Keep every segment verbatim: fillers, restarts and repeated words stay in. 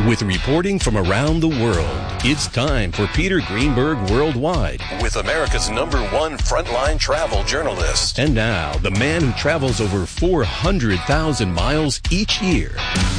With reporting from around the world, it's time for Peter Greenberg Worldwide with America's number one frontline travel journalist. And now, the man who travels over four hundred thousand miles each year,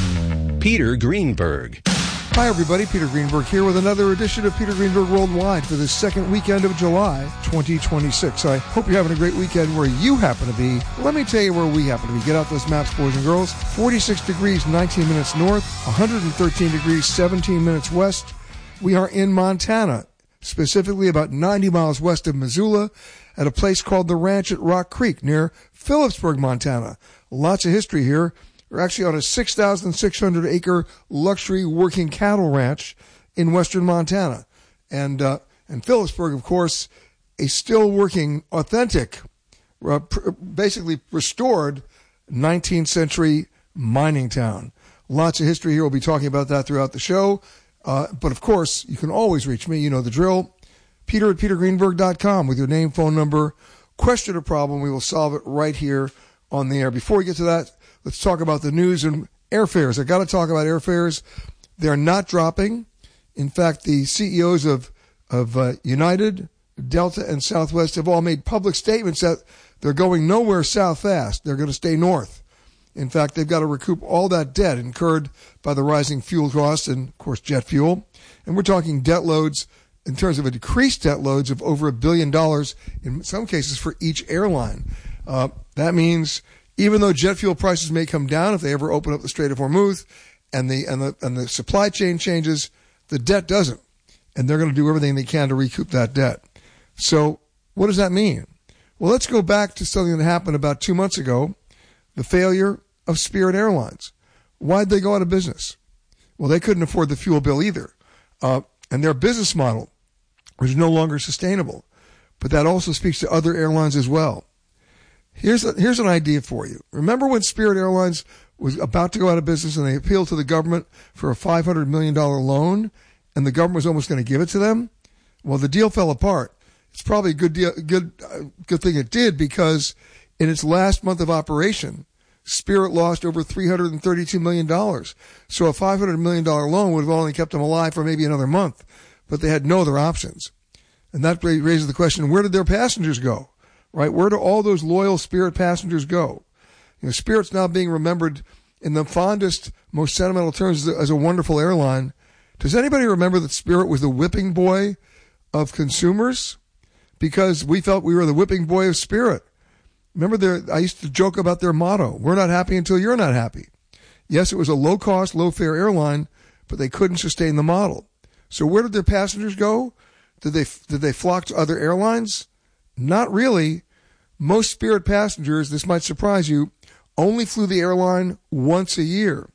Peter Greenberg. Hi, everybody. Peter Greenberg here with another edition of Peter Greenberg Worldwide for the second weekend of July twenty twenty-six. I hope you're having a great weekend where you happen to be. Let me tell you where we happen to be. Get out those maps, boys and girls. forty-six degrees, nineteen minutes north. one hundred thirteen degrees, seventeen minutes west. We are in Montana, specifically about ninety miles west of Missoula, at a place called the Ranch at Rock Creek near Phillipsburg, Montana. Lots of history here. We're actually on a six thousand six hundred acre luxury working cattle ranch in western Montana. And uh, and Phillipsburg, of course, a still working, authentic, uh, pr- basically restored nineteenth century mining town. Lots of history here. We'll be talking about that throughout the show. Uh, but, of course, you can always reach me. You know the drill. Peter at peter greenberg dot com with your name, phone number, question or problem. We will solve it right here on the air. Before we get to that, let's talk about the news and airfares. I got to talk about airfares. They're not dropping. In fact, the C E Os of of uh, United, Delta, and Southwest have all made public statements that they're going nowhere south fast. They're going to stay north. In fact, they've got to recoup all that debt incurred by the rising fuel costs and, of course, jet fuel. And we're talking debt loads in terms of a decreased debt loads of over a billion dollars in some cases for each airline. Uh, that means even though jet fuel prices may come down if they ever open up the Strait of Hormuz and the and the and the supply chain changes, the debt doesn't. And they're going to do everything they can to recoup that debt. So what does that mean? Well, let's go back to something that happened about two months ago, the failure of Spirit Airlines. Why'd they go out of business? Well, they couldn't afford the fuel bill either. Uh, and their business model was no longer sustainable. But that also speaks to other airlines as well. Here's a, here's an idea for you. Remember when Spirit Airlines was about to go out of business and they appealed to the government for a five hundred million dollars loan and the government was almost going to give it to them? Well, the deal fell apart. It's probably a good deal, good, uh, good thing it did because in its last month of operation, Spirit lost over three hundred thirty-two million dollars. So a five hundred million dollars loan would have only kept them alive for maybe another month, but they had no other options. And that raises the question, where did their passengers go? Right? Where do all those loyal Spirit passengers go? You know, Spirit's now being remembered in the fondest, most sentimental terms as a, as a wonderful airline. Does anybody remember that Spirit was the whipping boy of consumers? Because we felt we were the whipping boy of Spirit. Remember, their, I used to joke about their motto, we're not happy until you're not happy. Yes, it was a low-cost, low-fare airline, but they couldn't sustain the model. So where did their passengers go? Did they did they flock to other airlines? Not really. Most Spirit passengers, this might surprise you, only flew the airline once a year.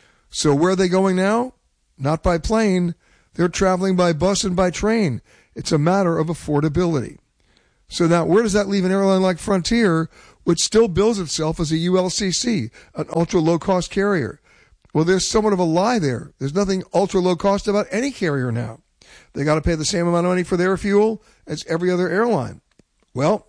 So where are they going now? Not by plane. They're traveling by bus and by train. It's a matter of affordability. So now where does that leave an airline like Frontier, which still bills itself as a U L C C, an ultra-low-cost carrier? Well, there's somewhat of a lie there. There's nothing ultra-low-cost about any carrier now. They got to pay the same amount of money for their fuel as every other airline. Well,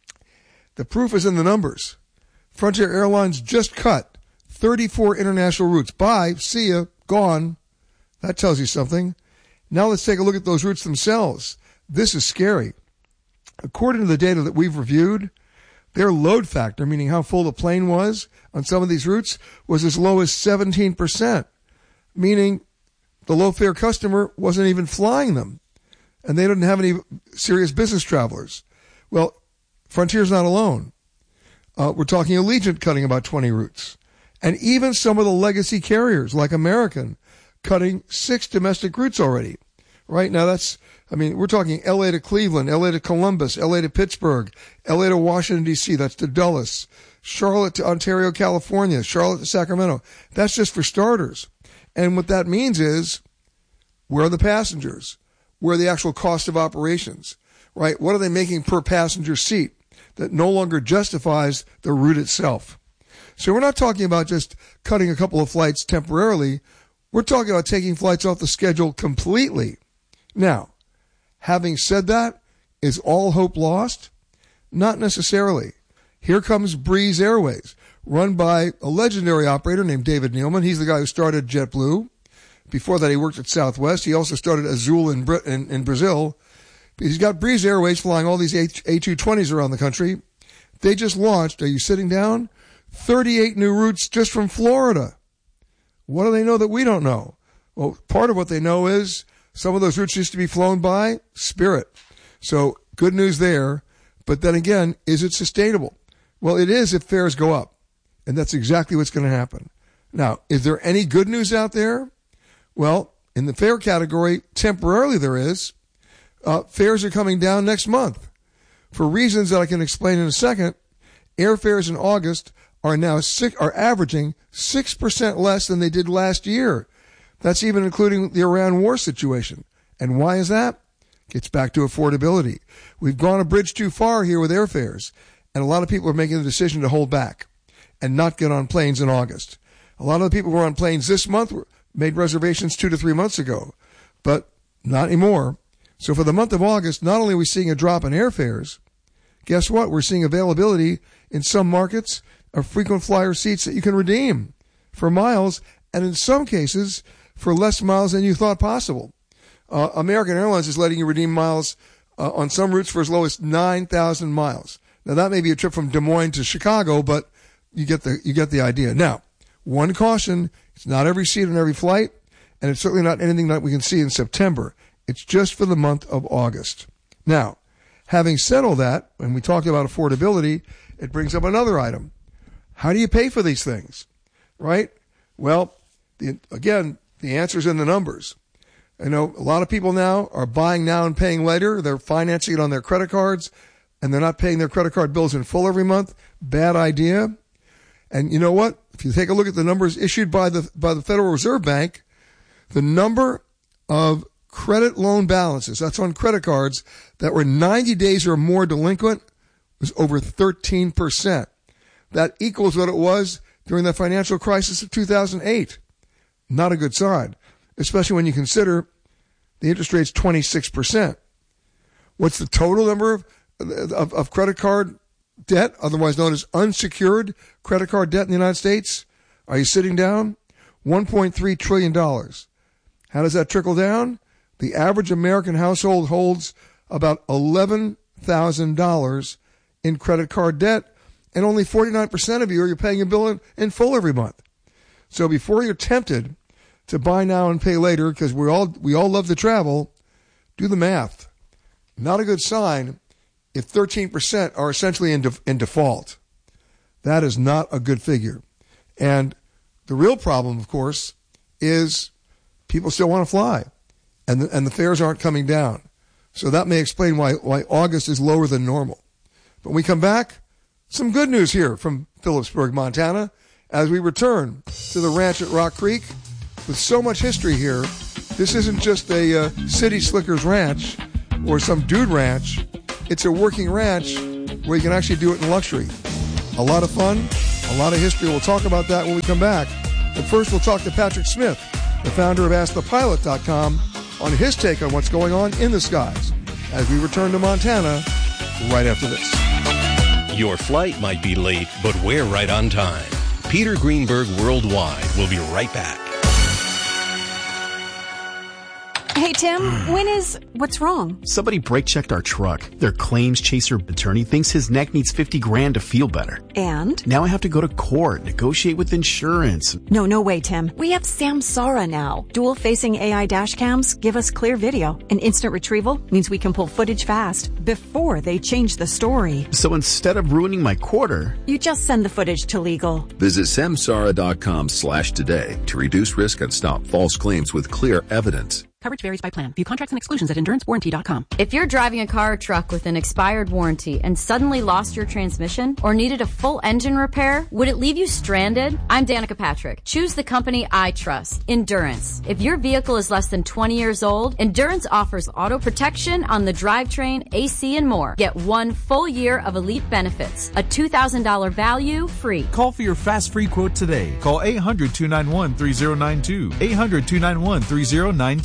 the proof is in the numbers. Frontier Airlines just cut thirty-four international routes. Bye, see ya, gone. That tells you something. Now let's take a look at those routes themselves. This is scary. According to the data that we've reviewed, their load factor, meaning how full the plane was on some of these routes, was as low as seventeen percent, meaning the low-fare customer wasn't even flying them, and they didn't have any serious business travelers. Well, Frontier's not alone. Uh, we're talking Allegiant cutting about twenty routes, and even some of the legacy carriers like American cutting six domestic routes already. Right now, that's, I mean, we're talking L A to Cleveland, L A to Columbus, L A to Pittsburgh, L A to Washington, D C, that's to Dulles, Charlotte to Ontario, California, Charlotte to Sacramento. That's just for starters. And what that means is, where are the passengers? Where are the actual cost of operations? Right? What are they making per passenger seat that no longer justifies the route itself? So we're not talking about just cutting a couple of flights temporarily. We're talking about taking flights off the schedule completely. Now, having said that, is all hope lost? Not necessarily. Here comes Breeze Airways, run by a legendary operator named David Neeleman. He's the guy who started JetBlue. Before that, he worked at Southwest. He also started Azul in, Brit- in, in Brazil. He's got Breeze Airways flying all these A two twenties around the country. They just launched, are you sitting down? thirty-eight new routes just from Florida. What do they know that we don't know? Well, part of what they know is some of those routes used to be flown by Spirit. So good news there. But then again, is it sustainable? Well, it is if fares go up. And that's exactly what's going to happen. Now, is there any good news out there? Well, in the fare category, temporarily there is. Uh, fares are coming down next month. For reasons that I can explain in a second, airfares in August are now six, are averaging six percent less than they did last year. That's even including the Iran war situation. And why is that? Gets back to affordability. We've gone a bridge too far here with airfares, and a lot of people are making the decision to hold back and not get on planes in August. A lot of the people who are on planes this month made reservations two to three months ago, but not anymore. So for the month of August, not only are we seeing a drop in airfares, guess what? We're seeing availability in some markets of frequent flyer seats that you can redeem for miles, and in some cases for less miles than you thought possible. Uh, American Airlines is letting you redeem miles uh, on some routes for as low as nine thousand miles. Now that may be a trip from Des Moines to Chicago, but you get the you get the idea. Now, one caution: it's not every seat on every flight, and it's certainly not anything that we can see in September. It's just for the month of August. Now, having said all that, when we talk about affordability, it brings up another item. How do you pay for these things, right? Well, the, again, the answer's in the numbers. I know a lot of people now are buying now and paying later. They're financing it on their credit cards, and they're not paying their credit card bills in full every month. Bad idea. And you know what? If you take a look at the numbers issued by the by the Federal Reserve Bank, the number of credit loan balances, that's on credit cards, that were ninety days or more delinquent was over thirteen percent. That equals what it was during the financial crisis of two thousand eight. Not a good sign, especially when you consider the interest rate's twenty-six percent. What's the total number of, of, of credit card debt, otherwise known as unsecured credit card debt in the United States? Are you sitting down? one point three trillion dollars. How does that trickle down? The average American household holds about eleven thousand dollars in credit card debt, and only forty-nine percent of you are paying a bill in, in full every month. So before you're tempted to buy now and pay later, because we all we all love to travel, do the math. Not a good sign if thirteen percent are essentially in, de- in default. That is not a good figure. And the real problem, of course, is people still want to fly, and the, and the fares aren't coming down. So that may explain why, why August is lower than normal. But when we come back, some good news here from Phillipsburg, Montana, as we return to the ranch at Rock Creek. With so much history here, this isn't just a uh, city slickers ranch or some dude ranch. It's a working ranch where you can actually do it in luxury. A lot of fun, a lot of history. We'll talk about that when we come back. But first, we'll talk to Patrick Smith, the founder of Ask The Pilot dot com, on his take on what's going on in the skies as we return to Montana right after this. Your flight might be late, but we're right on time. Peter Greenberg Worldwide will be right back. Hey, Tim, when is... What's wrong? Somebody brake-checked our truck. Their claims chaser attorney thinks his neck needs fifty grand to feel better. And? Now I have to go to court, negotiate with insurance. No, no way, Tim. We have Samsara now. Dual-facing A I dash cams give us clear video. And instant retrieval means we can pull footage fast before they change the story. So instead of ruining my quarter... You just send the footage to legal. Visit Samsara.com slash today to reduce risk and stop false claims with clear evidence. Coverage varies by plan. View contracts and exclusions at endurance warranty dot com. If you're driving a car or truck with an expired warranty and suddenly lost your transmission or needed a full engine repair, would it leave you stranded? I'm Danica Patrick. Choose the company I trust, Endurance. If your vehicle is less than twenty years old, Endurance offers auto protection on the drivetrain, A C, and more. Get one full year of elite benefits, a two thousand dollars value free. Call for your fast free quote today. Call eight hundred, two nine one, three zero nine two. eight hundred, two nine one, three zero nine two.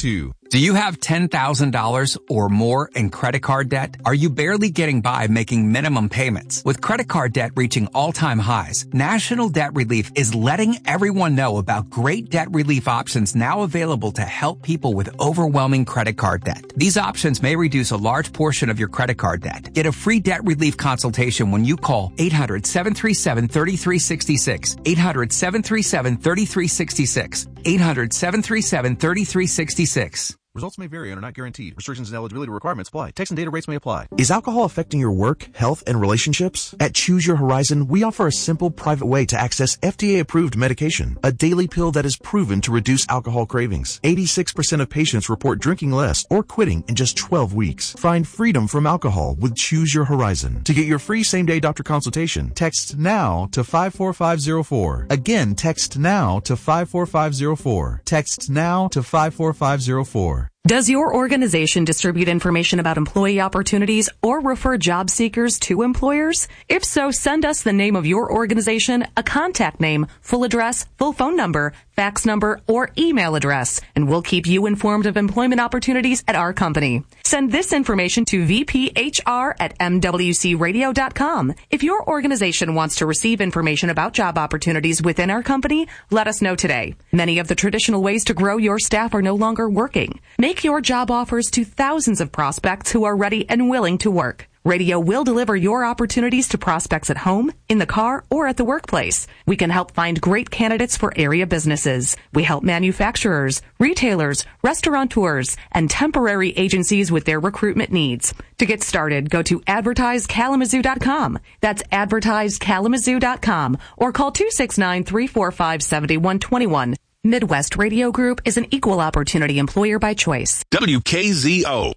Do you have ten thousand dollars or more in credit card debt? Are you barely getting by making minimum payments? With credit card debt reaching all-time highs, National Debt Relief is letting everyone know about great debt relief options now available to help people with overwhelming credit card debt. These options may reduce a large portion of your credit card debt. Get a free debt relief consultation when you call eight hundred, seven three seven, three three six six, eight hundred, seven three seven, three three six six, eight hundred, seven three seven, three three six six. Results may vary and are not guaranteed. Restrictions and eligibility requirements apply. Text and data rates may apply. Is alcohol affecting your work, health, and relationships? At Choose Your Horizon, we offer a simple, private way to access F D A-approved medication, a daily pill that is proven to reduce alcohol cravings. eighty-six percent of patients report drinking less or quitting in just twelve weeks. Find freedom from alcohol with Choose Your Horizon. To get your free same-day doctor consultation, text NOW to five four five zero four. Again, text NOW to five four five zero four. Text NOW to five four five zero four. Does your organization distribute information about employee opportunities or refer job seekers to employers? If so, send us the name of your organization, a contact name, full address, full phone number, fax number, or email address, and we'll keep you informed of employment opportunities at our company. Send this information to v p h r at m w c radio dot com. If your organization wants to receive information about job opportunities within our company, let us know today. Many of the traditional ways to grow your staff are no longer working. Make your job offers to thousands of prospects who are ready and willing to work. Radio will deliver your opportunities to prospects at home, in the car, or at the workplace. We can help find great candidates for area businesses. We help manufacturers, retailers, restaurateurs, and temporary agencies with their recruitment needs. To get started, go to advertise kalamazoo dot com. That's advertise kalamazoo dot com, or call two six nine, three four five, seven one two one. Midwest Radio Group is an equal opportunity employer by choice. W K Z O.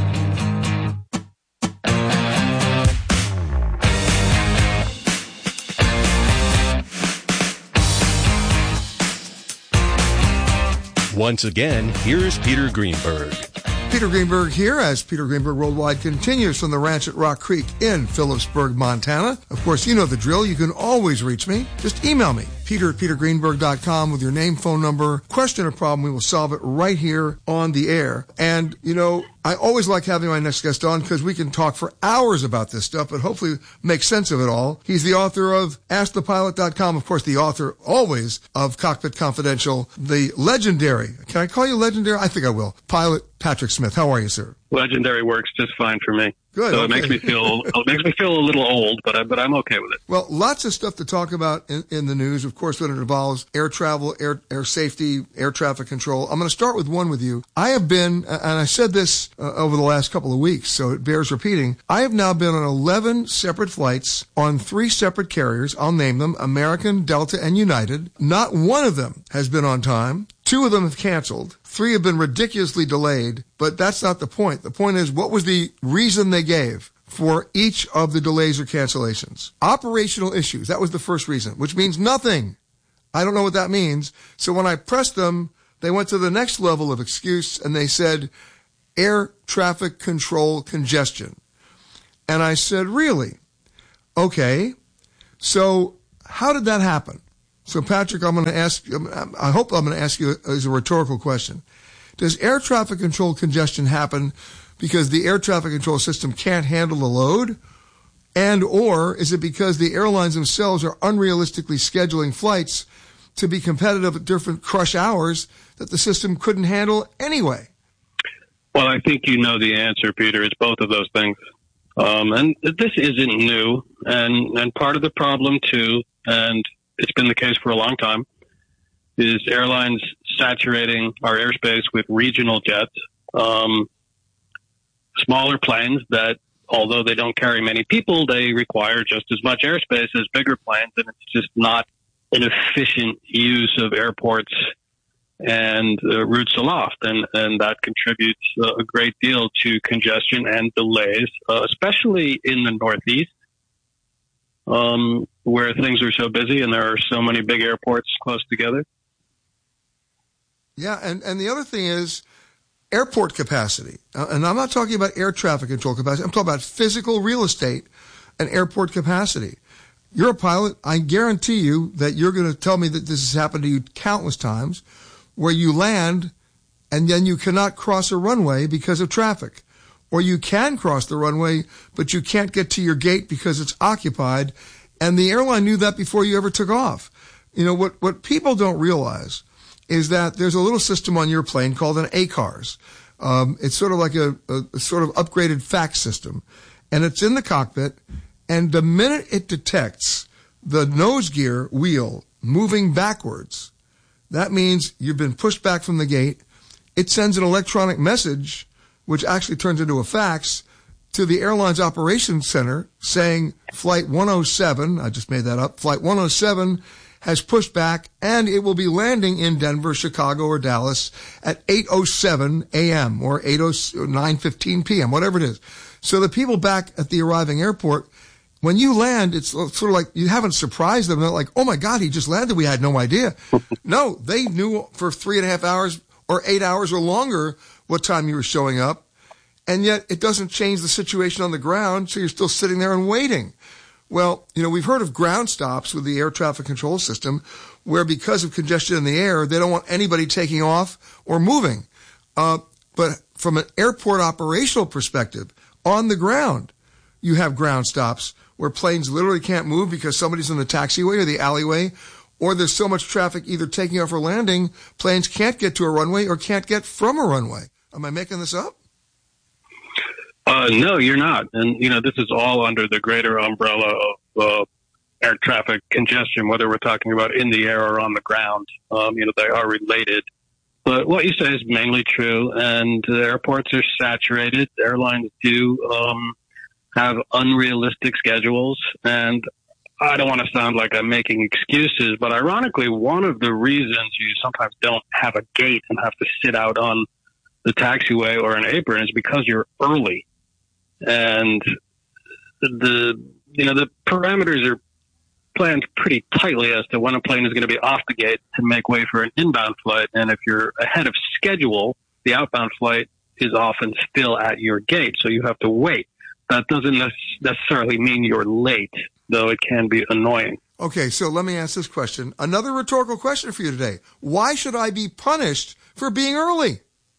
Once again, here's Peter Greenberg. Peter Greenberg here as Peter Greenberg Worldwide continues from the ranch at Rock Creek in Phillipsburg, Montana. Of course, you know the drill. You can always reach me. Just email me, peter at peter greenberg dot com with your name, phone number, question or problem. We will solve it right here on the air. And, you know, I always like having my next guest on because we can talk for hours about this stuff, but hopefully make sense of it all. He's the author of ask the pilot dot com. Of course, the author always of Cockpit Confidential, the legendary, can I call you legendary? I think I will. Pilot Patrick Smith. How are you, sir? Legendary works just fine for me. Good. So okay. it makes me feel it makes me feel a little old, but I, but I'm okay with it. Well, lots of stuff to talk about in, in the news, of course, when it involves air travel, air air safety, air traffic control. I'm going to start with one with you. I have been, and I said this uh, over the last couple of weeks, so it bears repeating. I have now been on eleven separate flights on three separate carriers. I'll name them: American, Delta, and United. Not one of them has been on time. Two of them have canceled. Three have been ridiculously delayed, but that's not the point. The point is, what was the reason they gave for each of the delays or cancellations? Operational issues. That was the first reason, which means nothing. I don't know what that means. So when I pressed them, they went to the next level of excuse and they said, air traffic control congestion. And I said, really? Okay. So how did that happen? So, Patrick, I'm going to ask, I hope I'm going to ask you as a rhetorical question. Does air traffic control congestion happen because the air traffic control system can't handle the load? And or is it because the airlines themselves are unrealistically scheduling flights to be competitive at different crush hours that the system couldn't handle anyway? Well, I think you know the answer, Peter. It's both of those things. Um, and this isn't new. And, and part of the problem, too, and it's been the case for a long time, is airlines saturating our airspace with regional jets, um, smaller planes that, although they don't carry many people, they require just as much airspace as bigger planes, and it's just not an efficient use of airports and uh, routes aloft, and, and that contributes uh, a great deal to congestion and delays, uh, especially in the Northeast. Um, where things are so busy and there are so many big airports close together. Yeah, and, and the other thing is airport capacity. Uh, and I'm not talking about air traffic control capacity. I'm talking about physical real estate and airport capacity. You're a pilot. I guarantee you that you're going to tell me that this has happened to you countless times, where you land and then you cannot cross a runway because of traffic. Or you can cross the runway, but you can't get to your gate because it's occupied, and the airline knew that before you ever took off. You know, what, what people don't realize is that there's a little system on your plane called an A C A R S. Um, it's sort of like a, a, a sort of upgraded fax system, and it's in the cockpit, and the minute it detects the nose gear wheel moving backwards, that means you've been pushed back from the gate. It sends an electronic message, which actually turns into a fax, to the airline's operations center saying flight one oh seven, I just made that up, flight one oh seven has pushed back, and it will be landing in Denver, Chicago, or Dallas at eight oh seven a.m. or nine fifteen p.m., whatever it is. So the people back at the arriving airport, when you land, it's sort of like you haven't surprised them. They're like, oh, my God, he just landed. We had no idea. No, they knew for three and a half hours or eight hours or longer what time you were showing up, and yet it doesn't change the situation on the ground, so you're still sitting there and waiting. Well, you know, we've heard of ground stops with the air traffic control system where because of congestion in the air, they don't want anybody taking off or moving. Uh, but from an airport operational perspective, on the ground, you have ground stops where planes literally can't move because somebody's in the taxiway or the alleyway, or there's so much traffic either taking off or landing, planes can't get to a runway or can't get from a runway. Am I making this up? Uh, no, you're not. And, you know, this is all under the greater umbrella of uh, air traffic congestion, whether we're talking about in the air or on the ground. Um, you know, they are related. But what you say is mainly true, and the airports are saturated. Airlines do um, have unrealistic schedules, and I don't want to sound like I'm making excuses, but ironically, one of the reasons you sometimes don't have a gate and have to sit out on the taxiway or an apron is because you're early. And the, you know, the parameters are planned pretty tightly as to when a plane is going to be off the gate to make way for an inbound flight. And if you're ahead of schedule, the outbound flight is often still at your gate, so you have to wait. That doesn't necessarily mean you're late, though it can be annoying. Okay, so let me ask this question. Another rhetorical question for you today. Why should I be punished for being early?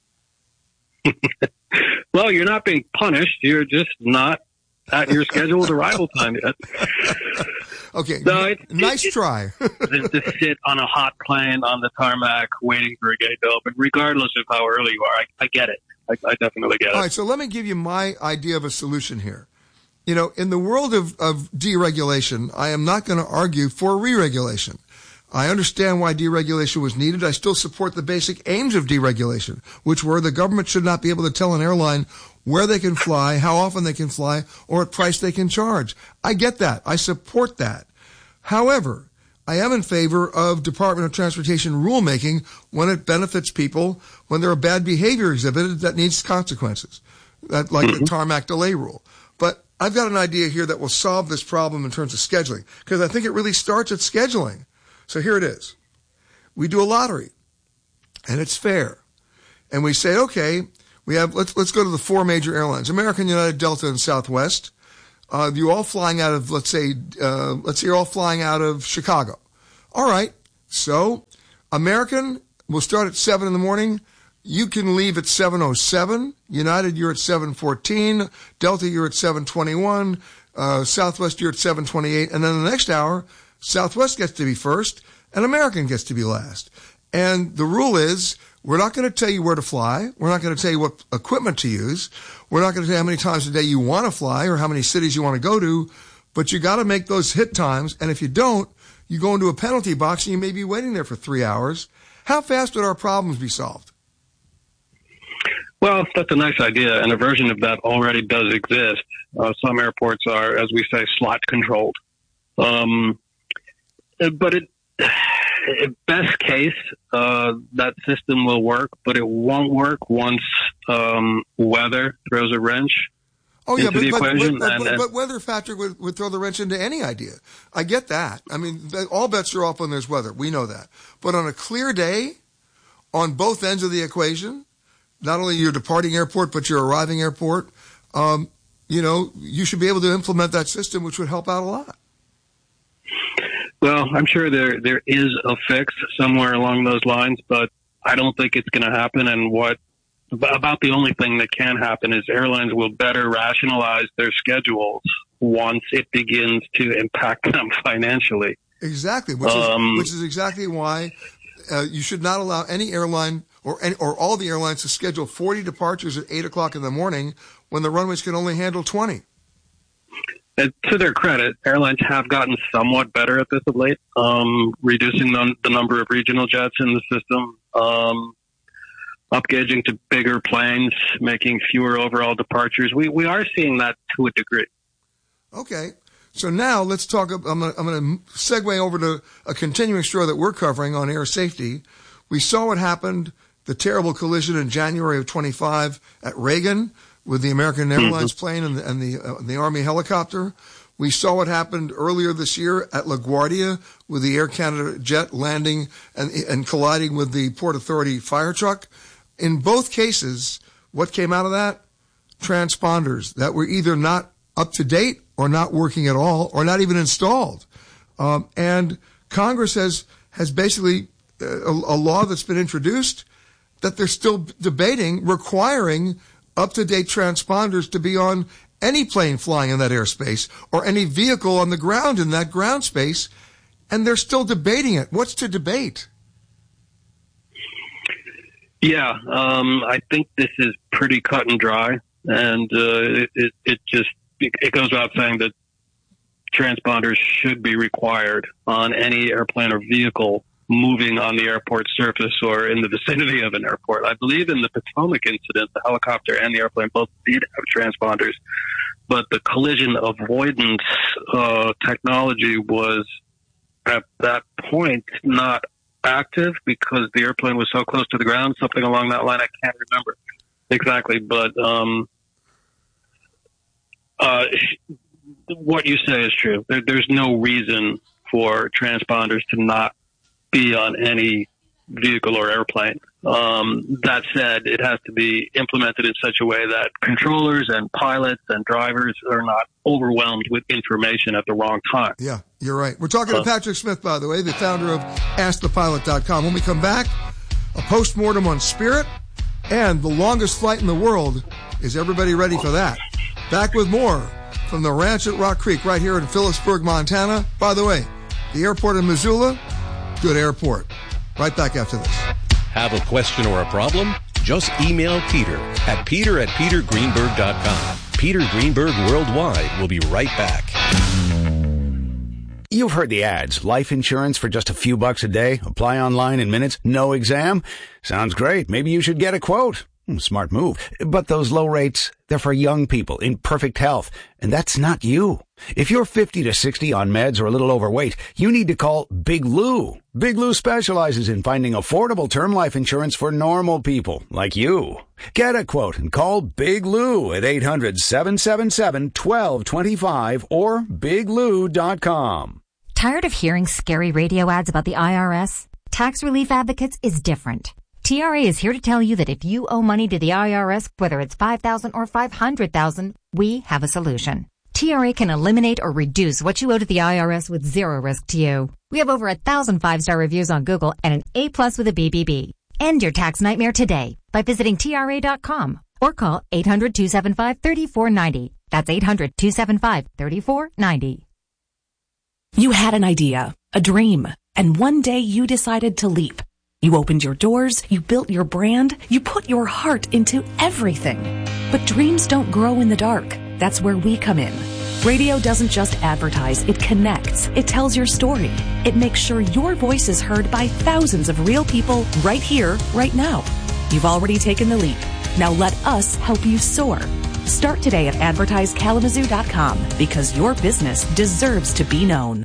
Well, you're not being punished. You're just not at your scheduled arrival time yet. Okay, so it's, nice it's, try. To sit on a hot plane on the tarmac waiting for a gate to open, regardless of how early you are. I, I get it. I, I definitely get it. All right, so let me give you my idea of a solution here. You know, in the world of, of deregulation, I am not going to argue for re-regulation. I understand why deregulation was needed. I still support the basic aims of deregulation, which were the government should not be able to tell an airline where they can fly, how often they can fly, or what price they can charge. I get that. I support that. However, I am in favor of Department of Transportation rulemaking when it benefits people, when there are bad behavior exhibited that needs consequences, that, like mm-hmm. the tarmac delay rule. But I've got an idea here that will solve this problem in terms of scheduling, because I think it really starts at scheduling. So here it is. We do a lottery, and it's fair. And we say, okay, we have, let's, let's go to the four major airlines, American, United, Delta, and Southwest. Uh, you're all flying out of, let's say, uh, let's say you're all flying out of Chicago. All right. So American will start at seven in the morning. You can leave at seven oh seven. United, you're at seven fourteen. Delta, you're at seven twenty-one. Uh, Southwest, you're at seven twenty-eight. And then the next hour, Southwest gets to be first and American gets to be last. And the rule is we're not going to tell you where to fly. We're not going to tell you what equipment to use. We're not going to tell you how many times a day you want to fly or how many cities you want to go to, but you got to make those hit times. And if you don't, you go into a penalty box and you may be waiting there for three hours. How fast would our problems be solved? Well, that's a nice idea, and a version of that already does exist. Uh, some airports are, as we say, slot controlled. Um, but it, best case, uh, that system will work, but it won't work once um, weather throws a wrench oh, yeah, into but, the but, equation. But, and, but, and, but weather factor would, would throw the wrench into any idea. I get that. I mean, all bets are off when there's weather. We know that. But on a clear day, on both ends of the equation, not only your departing airport, but your arriving airport, um, you know, you should be able to implement that system, which would help out a lot. Well, I'm sure there there is a fix somewhere along those lines, but I don't think it's going to happen. And what about the only thing that can happen is airlines will better rationalize their schedules once it begins to impact them financially. Exactly, which is, um, which is exactly why uh, you should not allow any airline or any, or all the airlines to schedule forty departures at eight o'clock in the morning when the runways can only handle twenty. And to their credit, airlines have gotten somewhat better at this of late, um, reducing the, the number of regional jets in the system, um, upgauging to bigger planes, making fewer overall departures. We we are seeing that to a degree. Okay. So now let's talk. I'm going I'm to segue over to a continuing story that we're covering on air safety. We saw what happened, the terrible collision in January of twenty-five at Reagan with the American Airlines mm-hmm. plane and the, and the, uh, the Army helicopter. We saw what happened earlier this year at LaGuardia with the Air Canada jet landing and, and colliding with the Port Authority fire truck. In both cases, what came out of that? Transponders that were either not up to date or not working at all or not even installed. Um, and Congress has, has basically uh, a, a law that's been introduced that they're still debating requiring up-to-date transponders to be on any plane flying in that airspace or any vehicle on the ground in that ground space, and they're still debating it. What's to debate? Yeah, um, I think this is pretty cut and dry, and uh, it, it, it just it goes without saying that transponders should be required on any airplane or vehicle moving on the airport surface or in the vicinity of an airport. I believe in the Potomac incident, the helicopter and the airplane both did have transponders, but the collision avoidance uh, technology was at that point not active because the airplane was so close to the ground, something along that line. I can't remember exactly, but um, uh, what you say is true. There, there's no reason for transponders to not be on any vehicle or airplane. Um, that said, it has to be implemented in such a way that controllers and pilots and drivers are not overwhelmed with information at the wrong time. Yeah, you're right. We're talking uh, to Patrick Smith, by the way, the founder of ask the pilot dot com. When we come back, a postmortem on Spirit and the longest flight in the world. Is everybody ready for that? Back with more from the ranch at Rock Creek right here in Phillipsburg, Montana. By the way, the airport in Missoula, good airport. Right back after this. Have a question or a problem? Just email Peter at peter at peter greenberg dot com. Peter Greenberg Worldwide will be right back. You've heard the ads. Life insurance for just a few bucks a day. Apply online in minutes. No exam. Sounds great. Maybe you should get a quote. Smart move. But those low rates, they're for young people in perfect health. And that's not you. If you're fifty to sixty on meds or a little overweight, you need to call Big Lou. Big Lou specializes in finding affordable term life insurance for normal people like you. Get a quote and call Big Lou at eight hundred, seven seven seven, one two two five or big lou dot com. Tired of hearing scary radio ads about the I R S? Tax Relief Advocates is different. T R A is here to tell you that if you owe money to the I R S, whether it's five thousand dollars or five hundred thousand dollars, we have a solution. T R A can eliminate or reduce what you owe to the I R S with zero risk to you. We have over a thousand five-star reviews on Google and an A plus with a B B B. End your tax nightmare today by visiting T R A dot com or call eight hundred, two seven five, three four nine zero. That's eight hundred, two seven five, three four nine zero. You had an idea, a dream, and one day you decided to leap. You opened your doors, you built your brand, you put your heart into everything. But dreams don't grow in the dark. That's where we come in. Radio doesn't just advertise, it connects. It tells your story. It makes sure your voice is heard by thousands of real people right here, right now. You've already taken the leap. Now let us help you soar. Start today at advertise kalamazoo dot com because your business deserves to be known.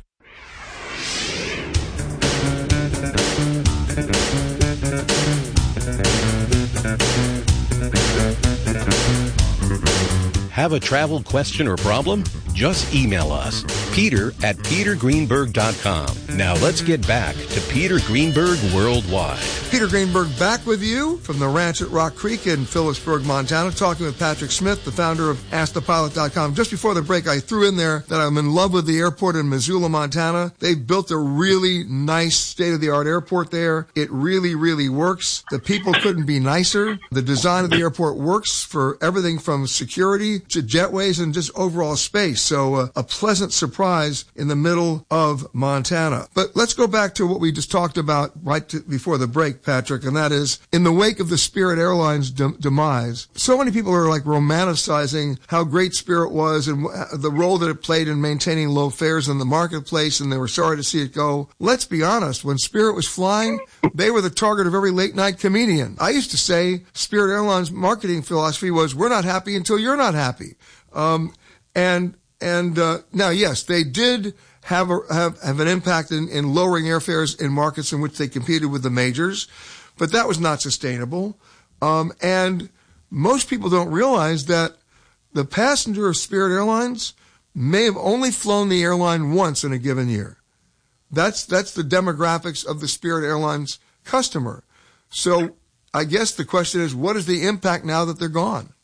Have a travel question or problem? Just email us, Peter at peter greenberg dot com. Now let's get back to Peter Greenberg Worldwide. Peter Greenberg back with you from the ranch at Rock Creek in Phillipsburg, Montana, talking with Patrick Smith, the founder of ask the pilot dot com. Just before the break, I threw in there that I'm in love with the airport in Missoula, Montana. They've built a really nice state-of-the-art airport there. It really, really works. The people couldn't be nicer. The design of the airport works for everything from security to jetways and just overall space. So uh, a pleasant surprise in the middle of Montana. But let's go back to what we just talked about right to, before the break, Patrick, and that is in the wake of the Spirit Airlines de- demise, so many people are like romanticizing how great Spirit was and w- the role that it played in maintaining low fares in the marketplace, and they were sorry to see it go. Let's be honest, when Spirit was flying, they were the target of every late-night comedian. I used to say Spirit Airlines marketing philosophy was, we're not happy until you're not happy. Um, and And uh, now, yes, they did have a, have, have an impact in, in lowering airfares in markets in which they competed with the majors, but that was not sustainable. Um, and most people don't realize that the passenger of Spirit Airlines may have only flown the airline once in a given year. That's that's the demographics of the Spirit Airlines customer. So I guess the question is, what is the impact now that they're gone?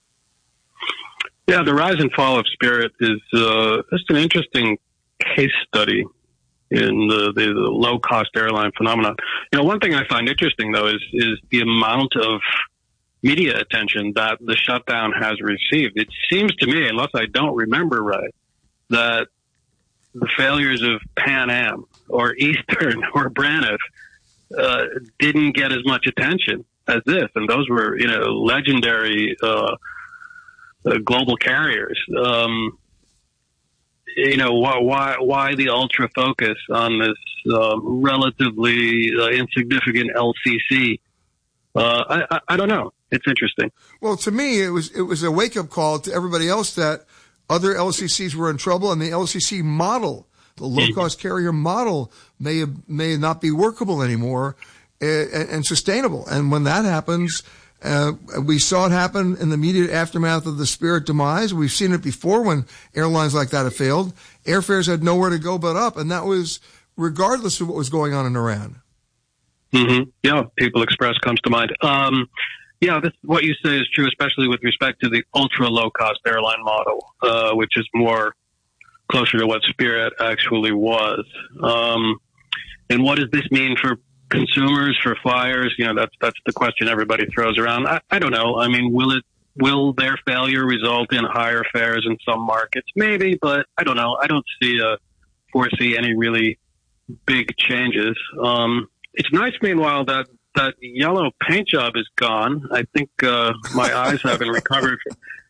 Yeah, the rise and fall of Spirit is uh, just an interesting case study in the, the, the low-cost airline phenomenon. You know, one thing I find interesting, though, is is the amount of media attention that the shutdown has received. It seems to me, unless I don't remember right, that the failures of Pan Am or Eastern or Braniff uh, didn't get as much attention as this. And those were, you know, legendary uh Uh, global carriers. Um, you know, why, why, why the ultra focus on this uh, relatively uh, insignificant L C C? Uh, I, I, I don't know. It's interesting. Well, to me, it was it was a wake up call to everybody else that other L C Cs were in trouble, and the L C C model, the low cost carrier model, may may not be workable anymore and, and sustainable. And when that happens, Uh, we saw it happen in the immediate aftermath of the Spirit demise. We've seen it before when airlines like that have failed. Airfares had nowhere to go but up, and that was regardless of what was going on in Iran. Mm-hmm. Yeah, People Express comes to mind. Um, yeah, this, what you say is true, especially with respect to the ultra low-cost airline model, uh, which is more closer to what Spirit actually was. Um, and what does this mean for consumers, for flyers? You know, that's that's the question everybody throws around. I, I don't know. I mean, will it will their failure result in higher fares in some markets? Maybe, but I don't know. I don't see uh, foresee any really big changes. Um, it's nice, meanwhile, that that yellow paint job is gone. I think uh, my eyes haven't recovered.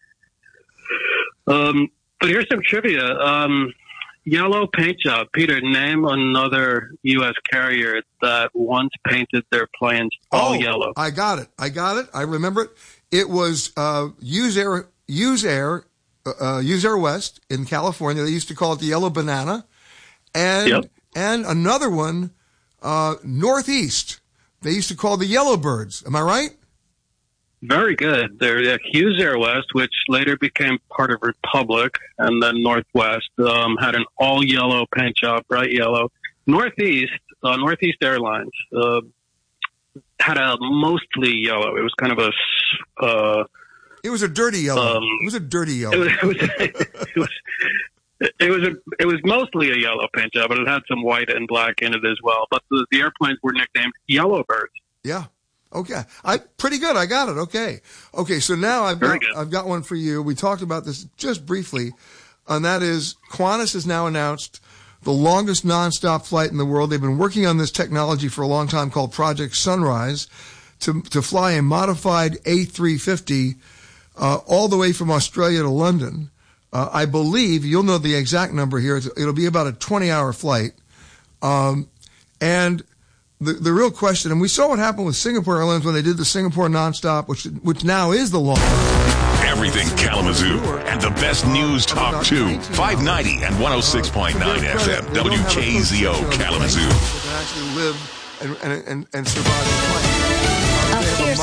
Um, but here's some trivia. Um, Yellow paint job. Peter, name another U S carrier that once painted their planes all oh, yellow. I got it. I got it. I remember it. It was uh, Use Air, Use Air, uh, Use Air West in California. They used to call it the Yellow Banana, and yep. and another one, uh, Northeast. They used to call the Yellow Birds. Am I right? Very good. They're uh, Hughes Air West, which later became part of Republic, and then Northwest um, had an all-yellow paint job, bright yellow. Northeast, uh, Northeast Airlines uh, had a mostly yellow. It was kind of a. Uh, it was a dirty yellow. Um, it was a dirty yellow. It was. It was, it was It was a, it was mostly a yellow paint job, but it had some white and black in it as well. But the, the airplanes were nicknamed Yellowbirds. Yeah. Okay. I pretty good. I got it. Okay. Okay. So now I've got, I've got one for you. We talked about this just briefly, and that is Qantas has now announced the longest nonstop flight in the world. They've been working on this technology for a long time called Project Sunrise to, to fly a modified A three fifty, uh, all the way from Australia to London. Uh, I believe you'll know the exact number here. It'll be about a twenty hour flight. Um, and The the real question, and we saw what happened with Singapore Airlines when they did the Singapore nonstop, which which now is the longest. Everything Kalamazoo and the best news talk too. five ninety and one oh six point nine F M W K Z O Kalamazoo. People can actually live and and and, and survive in flight. A fierce advocate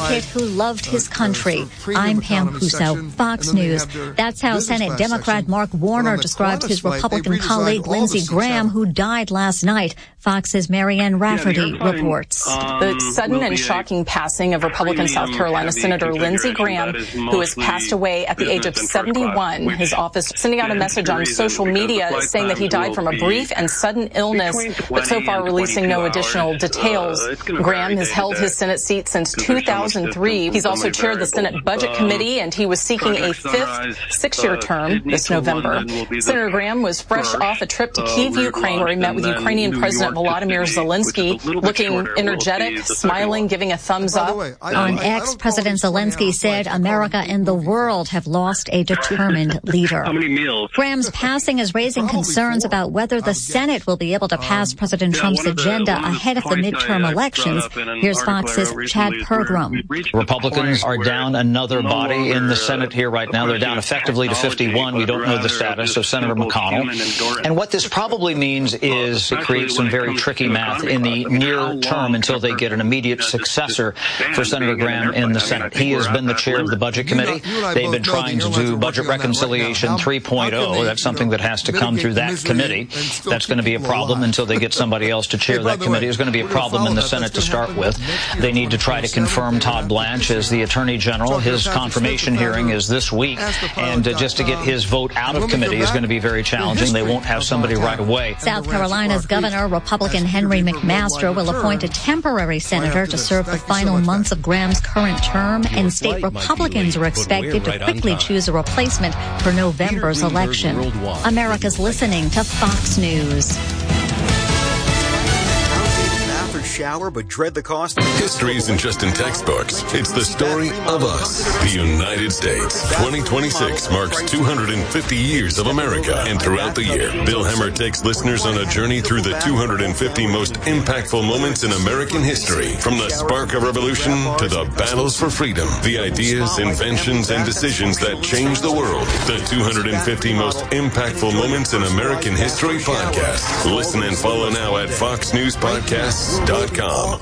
advocate who loved his country. I'm Pam Puso, Fox News. That's how Senate Democrat Mark Warner described his Republican colleague Lindsey Graham, who died last night. Fox's Marianne Rafferty yeah, reports. Um, the sudden and shocking passing of Republican South Carolina Senator Lindsey Graham, who has passed away at the age of seventy-one. His office sending out a message on social media saying that he died from a brief and sudden illness, but so far releasing no additional details. Graham has held his Senate seat since two thousand three. He's also chaired the Senate Budget Committee, and he was seeking a fifth six-year term this November. Senator Graham was fresh off a trip to Kyiv, Ukraine, where he met with Ukrainian President Volodymyr Zelensky, looking energetic, smiling, giving a thumbs up. On X, President Zelensky said America and the world have lost a determined leader. Graham's passing is raising concerns about whether the Senate will be able to pass President Trump's agenda ahead of the midterm elections. Here's Fox's Chad Pergram. Republicans are down another body in the Senate here right now. They're down effectively to fifty-one. We don't know the status of Senator McConnell. And what this probably means is it creates some very tricky math in the near term until they get an immediate successor for Senator Graham in the Senate. He has been the chair of the Budget Committee. They've been trying to do Budget Reconciliation three point oh. That's something that has to come through that committee. That's going to be a problem until they get somebody else to chair that committee. It's going to be a problem in the Senate to start with. They need to try to confirm Todd Blanche as the Attorney General. His confirmation hearing is this week, and uh, just to get his vote out of committee is going to be very challenging. They won't have somebody right away. South Carolina's Governor, Republican Henry McMaster, will appoint a temporary senator to serve the final months of Graham's current term, and state Republicans are expected to quickly choose a replacement for November's election. America's listening to Fox News. Shower, but dread the cost. History isn't just in textbooks. It's the story of us, the United States. twenty twenty-six marks two hundred fifty years of America, and throughout the year, Bill Hemmer takes listeners on a journey through the two hundred fifty most impactful moments in American history, from the spark of revolution to the battles for freedom, the ideas, inventions, and decisions that changed the world. The two hundred fifty most impactful moments in American history podcast. Listen and follow now at fox news podcasts dot com.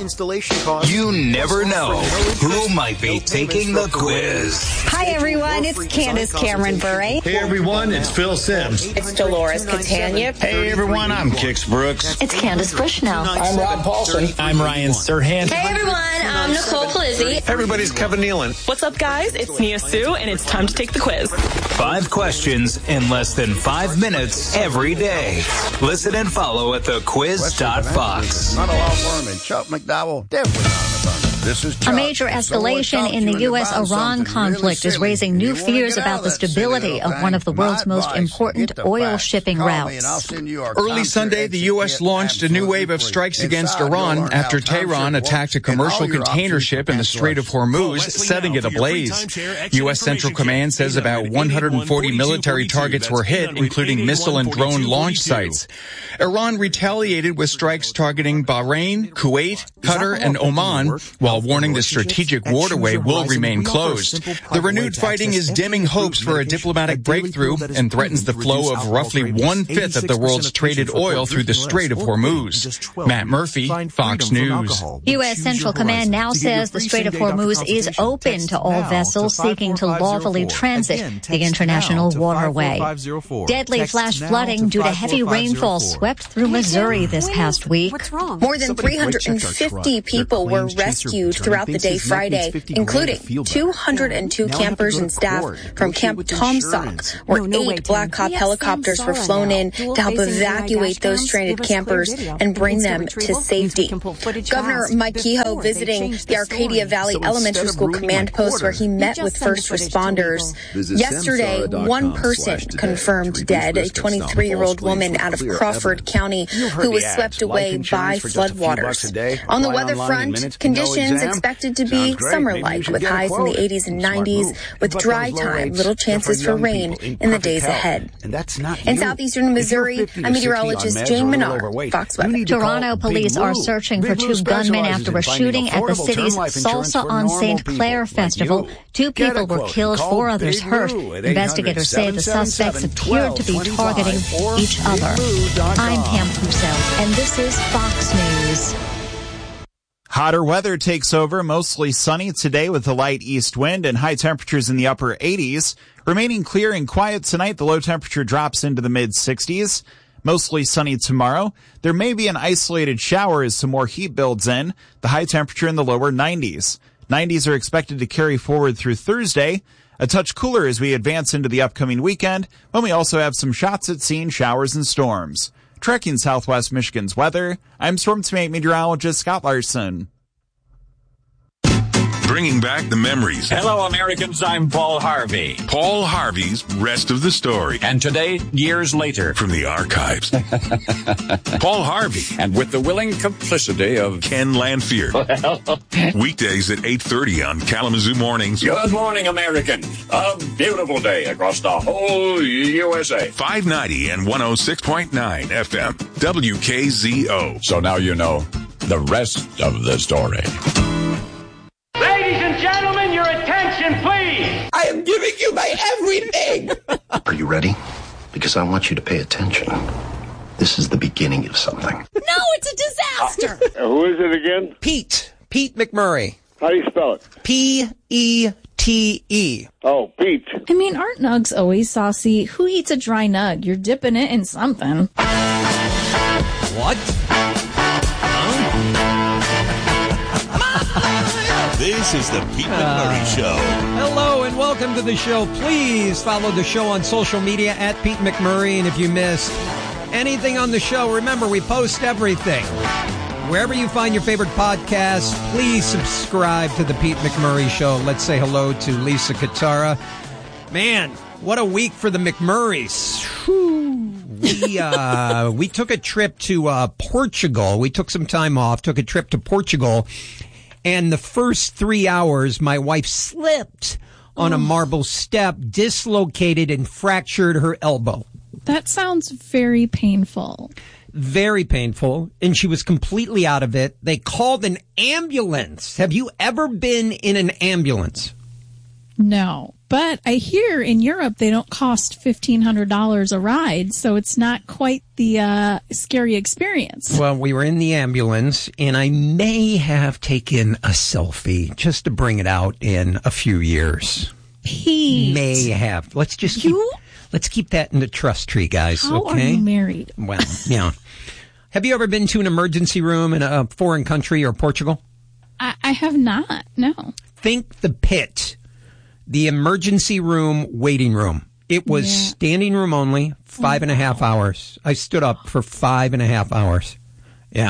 You never know who might be taking the quiz. Hi, everyone. It's Candace Cameron Bure. Hey, everyone. It's Phil Sims. It's Dolores Catania. Hey, everyone. I'm Kix Brooks. It's Candace Bushnell. I'm Rob Paulson. I'm Ryan Serhant. Hey, everyone. I'm Nicole Polizzi. Everybody's Kevin Nealon. What's up, guys? It's Nia Sue, and it's time to take the quiz. Five questions in less than five minutes every day. Listen and follow at the quiz dot fox. Not a law firm in Chuck McDowell. Definitely not an attorney. This is Chuck. A major escalation in the U S Iran conflict is raising new fears about the stability of one of the world's most important oil shipping routes. Early Sunday, the U S launched a new wave of strikes against Iran after Tehran attacked a commercial container ship in the Strait of Hormuz, setting it ablaze. U S Central Command says about one hundred forty military targets were hit, including missile and drone launch sites. Iran retaliated with strikes targeting Bahrain, Kuwait, Qatar, and Oman, while warning the strategic waterway will remain closed. The renewed fighting is dimming hopes for a diplomatic breakthrough and threatens the flow of roughly one-fifth of the world's traded oil through the Strait of Hormuz. Matt Murphy, Fox News. U S Central Command now says the Strait of Hormuz is open to all vessels seeking to lawfully transit the international waterway. Deadly flash flooding due to heavy rainfall swept through Missouri this past week. More than three hundred fifty people were rescued throughout the day Friday, including two hundred two campers and staff from Camp Tomsock, where eight Black Hawk helicopters were flown in to help evacuate those stranded campers and bring them to safety. Governor Mike Kehoe visiting the Arcadia Valley Elementary School command post where he met with first responders. Yesterday, one person confirmed dead, a twenty-three-year-old woman out of Crawford County who was swept away by floodwaters. On the weather front, conditions expected to be summer-like with highs in the eighties and nineties with dry time, little chances for rain in the days ahead. In southeastern Missouri, I'm meteorologist Jane Menard, Fox Weather. Toronto police are searching for two gunmen after a shooting at the city's Salsa on Saint Clair festival. Two people were killed, four others hurt. Investigators say the suspects appeared to be targeting each other. I'm Pam Puso, and this is Fox News. Hotter weather takes over, mostly sunny today with a light east wind and high temperatures in the upper eighties. Remaining clear and quiet tonight, the low temperature drops into the mid sixties. Mostly sunny tomorrow. There may be an isolated shower as some more heat builds in. The high temperature in the lower nineties. nineties are expected to carry forward through Thursday. A touch cooler as we advance into the upcoming weekend, when we also have some shots at seeing showers and storms. Tracking Southwest Michigan's weather, I'm Storm Team meteorologist Scott Larson. Bringing back the memories. Hello, Americans. I'm Paul Harvey. Paul Harvey's Rest of the Story. And today, years later. From the archives. Paul Harvey. And with the willing complicity of Ken Lanfear. Well. Weekdays at eight thirty on Kalamazoo Mornings. Good morning, American. A beautiful day across the whole U S A. five ninety and one oh six point nine F M. W K Z O. So now you know the rest of the story. Ladies and gentlemen, your attention, please. I am giving you my everything. Are you ready? Because I want you to pay attention. This is the beginning of something. No, it's a disaster. Uh, who is it again? Pete. Pete McMurray. How do you spell it? P E T E. Oh, Pete. I mean, aren't nugs always saucy? Who eats a dry nug? You're dipping it in something. What? This is the Pete McMurray uh, Show. Hello and welcome to the show. Please follow the show on social media at Pete McMurray. And if you missed anything on the show, remember we post everything. Wherever you find your favorite podcast, please subscribe to the Pete McMurray Show. Let's say hello to Lisa Katara. Man, what a week for the McMurrays. Whew. We, uh, we took a trip to uh, Portugal. We took some time off, took a trip to Portugal. And the first three hours, my wife slipped on a marble step, dislocated and fractured her elbow. That sounds very painful. Very painful. And she was completely out of it. They called an ambulance. Have you ever been in an ambulance? No. But I hear in Europe they don't cost fifteen hundred dollars a ride, so it's not quite the uh, scary experience. Well, we were in the ambulance, and I may have taken a selfie just to bring it out in a few years. Pete. May have. Let's just keep, you? let's keep that in the trust tree, guys. How okay? are you married? Well, yeah. Have you ever been to an emergency room in a foreign country or Portugal? I, I have not, no. Think the pit. The emergency room waiting room. It was yeah. standing room only, five and a half hours. I stood up for five and a half hours. Yeah.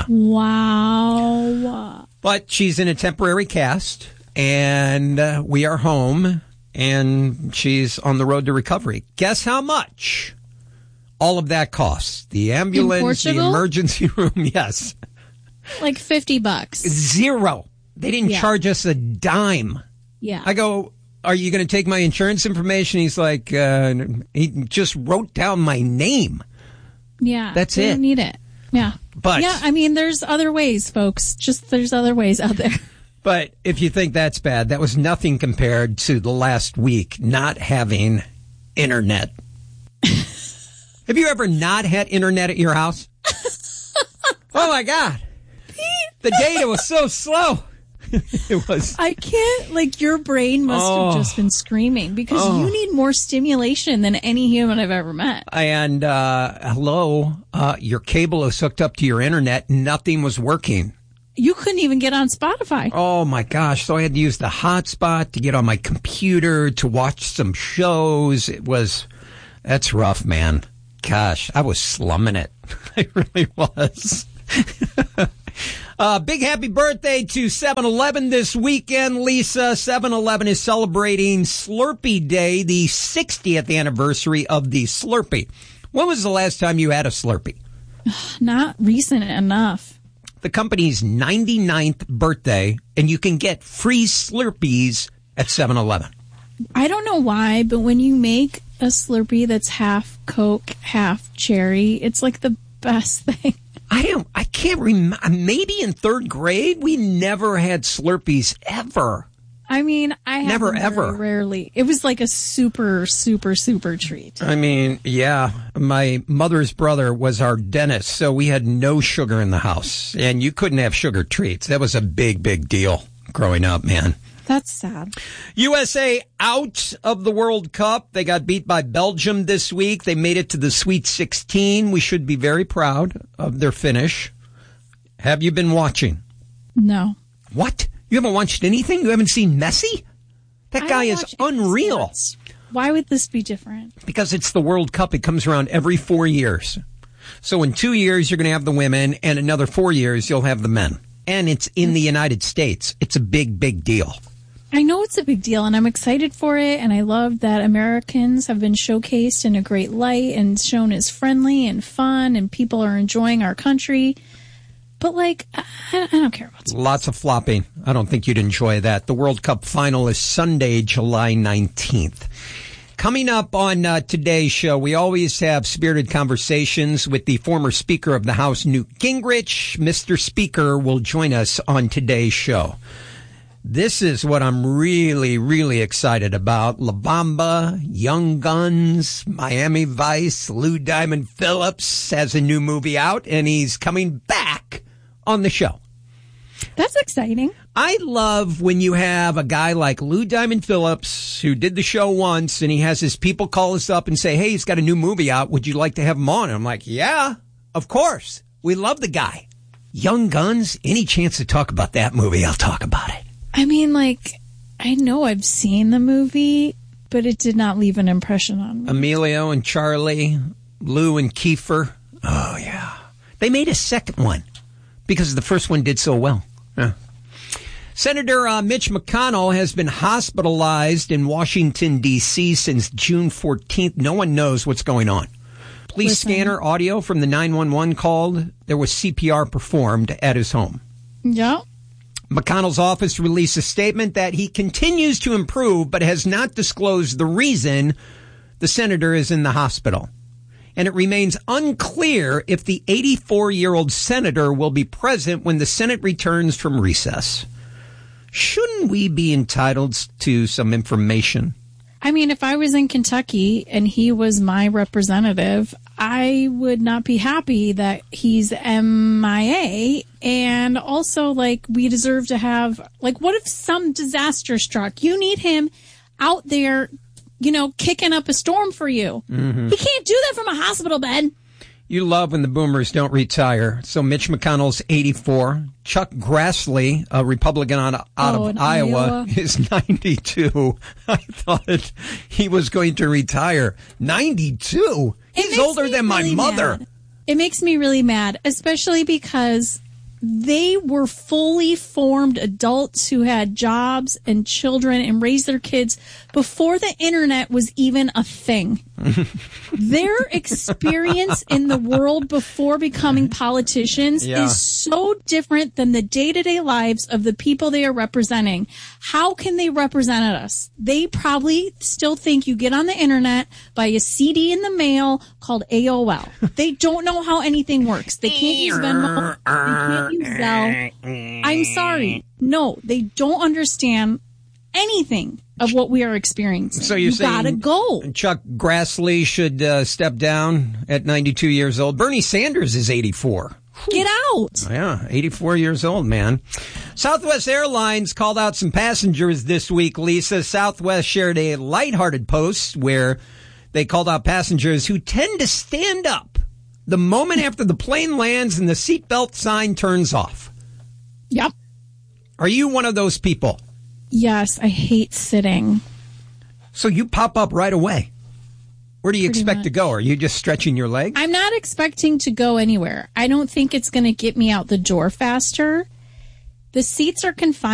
Wow. But she's in a temporary cast, and uh, we are home, and she's on the road to recovery. Guess how much all of that costs? The ambulance, the emergency room, yes. Like fifty bucks. Zero. They didn't yeah. charge us a dime. Yeah. I go, are you going to take my insurance information? He's like, uh, he just wrote down my name. Yeah. That's it. it. Don't need it. Yeah. But yeah, I mean, there's other ways, folks. Just there's other ways out there. But if you think that's bad, that was nothing compared to the last week not having internet. Have you ever not had internet at your house? Oh, my God. The data was so slow. It was. I can't, like, your brain must oh. have just been screaming because oh. you need more stimulation than any human I've ever met. And, uh, hello, uh, your cable is hooked up to your internet. Nothing was working. You couldn't even get on Spotify. Oh, my gosh. So I had to use the hotspot to get on my computer to watch some shows. It was, that's rough, man. Gosh, I was slumming it. I really was. Uh, big happy birthday to seven eleven this weekend, Lisa. seven eleven is celebrating Slurpee Day, the sixtieth anniversary of the Slurpee. When was the last time you had a Slurpee? Not recent enough. The company's ninety-ninth birthday, and you can get free Slurpees at seven eleven. I don't know why, but when you make a Slurpee that's half Coke, half cherry, it's like the best thing. I don't, I can't remember. Maybe in third grade, we never had Slurpees ever. I mean, I have Never, them ever. very rarely. It was like a super, super, super treat. I mean, yeah. My mother's brother was our dentist, so we had no sugar in the house. And you couldn't have sugar treats. That was a big, big deal growing up, man. That's sad. U S A out of the World Cup. They got beat by Belgium this week. They made it to the Sweet sixteen. We should be very proud of their finish. Have you been watching? No. What? You haven't watched anything? You haven't seen Messi? That guy is unreal. Why would this be different? Because it's the World Cup. It comes around every four years. So in two years, you're going to have the women, and another four years, you'll have the men. And it's in the United States. It's a big, big deal. I know it's a big deal, and I'm excited for it, and I love that Americans have been showcased in a great light and shown as friendly and fun, and people are enjoying our country. But, like, I, I don't care about sports. Lots of flopping. I don't think you'd enjoy that. The World Cup final is Sunday, July nineteenth. Coming up on uh, today's show, we always have spirited conversations with the former Speaker of the House, Newt Gingrich. Mister Speaker will join us on today's show. This is what I'm really, really excited about. La Bamba, Young Guns, Miami Vice, Lou Diamond Phillips has a new movie out, and he's coming back on the show. That's exciting. I love when you have a guy like Lou Diamond Phillips who did the show once, and he has his people call us up and say, hey, he's got a new movie out. Would you like to have him on? And I'm like, yeah, of course. We love the guy. Young Guns, any chance to talk about that movie, I'll talk about it. I mean, like, I know I've seen the movie, but it did not leave an impression on me. Emilio and Charlie, Lou and Kiefer. Oh, yeah. They made a second one because the first one did so well. Yeah. Senator uh, Mitch McConnell has been hospitalized in Washington, D C since June fourteenth. No one knows what's going on. Police Listen. scanner audio from the nine one one called. There was C P R performed at his home. Yeah. McConnell's office released a statement that he continues to improve, but has not disclosed the reason the senator is in the hospital. And it remains unclear if the eighty-four-year-old senator will be present when the Senate returns from recess. Shouldn't we be entitled to some information? I mean, if I was in Kentucky and he was my representative, I would not be happy that he's M I A. And also, like, we deserve to have, like, what if some disaster struck? You need him out there, you know, kicking up a storm for you. Mm-hmm. He can't do that from a hospital bed. You love when the boomers don't retire. So Mitch McConnell's eighty-four. Chuck Grassley, a Republican on, out oh, of Iowa, Iowa, is ninety-two. I thought he was going to retire. ninety-two? He's older than my really mother. Mad. It makes me really mad, especially because they were fully formed adults who had jobs and children and raised their kids before the internet was even a thing. Their experience in the world before becoming politicians yeah. is so different than the day-to-day lives of the people they are representing. How can they represent us? They probably still think you get on the internet, buy a C D in the mail called A O L. They don't know how anything works. They can't use Venmo. They can't use Zelle. I'm sorry. No, they don't understand anything of what we are experiencing. So you're you saying gotta go. Chuck Grassley should uh, step down at ninety-two years old. Bernie Sanders is eighty-four. Get out. Yeah, eighty-four years old, man. Southwest Airlines called out some passengers this week, Lisa. Southwest shared a lighthearted post where they called out passengers who tend to stand up the moment after the plane lands and the seatbelt sign turns off. Yep. Are you one of those people? Yes, I hate sitting. So you pop up right away. Where do you Pretty expect much. to go? Are you just stretching your legs? I'm not expecting to go anywhere. I don't think it's going to get me out the door faster. The seats are confined.